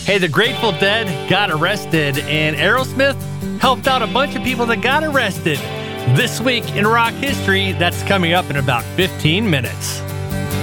Hey, the Grateful Dead got arrested, and Aerosmith helped out a bunch of people that got arrested. This week in rock history, that's coming up in about 15 minutes.